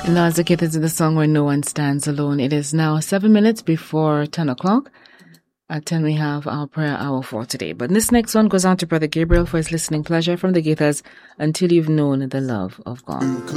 Eliza Gaithers in the song Where No One Stands Alone. It is now 7 minutes before 10 o'clock. At 10 we have our prayer hour for today. But this next one goes out to Brother Gabriel for his listening pleasure from the Gaithers, Until You've Known the Love of God.